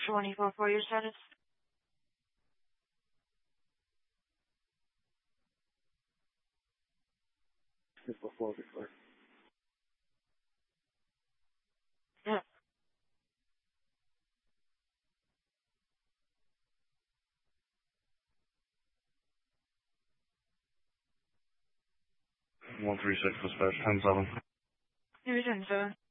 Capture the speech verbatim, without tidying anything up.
twenty-four for your status. Before, before. Yeah. one three six dispatch, ten seven. You're ten seven.